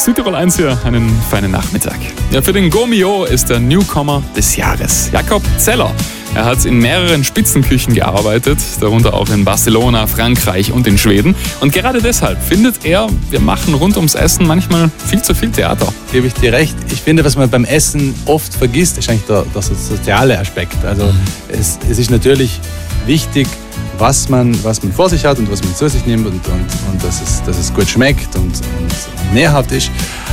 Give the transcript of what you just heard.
Südtirol 1 hier, einen feinen Nachmittag. Ja, für den Gomio ist der Newcomer des Jahres Jakob Zeller. Er hat in mehreren Spitzenküchen gearbeitet, darunter auch in Barcelona, Frankreich und in Schweden. Und gerade deshalb findet er, wir machen rund ums Essen manchmal viel zu viel Theater. Gebe ich dir recht. Ich finde, was man beim Essen oft vergisst, ist eigentlich der soziale Aspekt. Also es ist natürlich wichtig, was man vor sich hat und was man zu sich nimmt und dass es gut schmeckt und nährhaft ist.